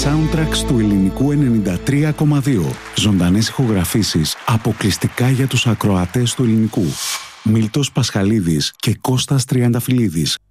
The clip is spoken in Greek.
soundtracks του ελληνικού 93,2. Ζωντανές ηχογραφήσεις αποκλειστικά για τους ακροατές του ελληνικού. Μίλτος Πασχαλίδης και Κώστας Τριανταφυλλίδης